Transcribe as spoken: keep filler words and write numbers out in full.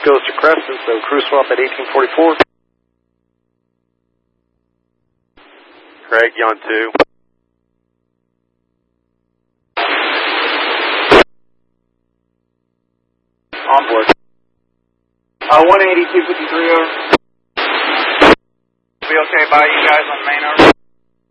Goes to Crescent, so crew swap at eighteen forty-four. Craig, Yon two. On board. Uh, one eighty, two fifty-three over. Be okay by you guys on main over?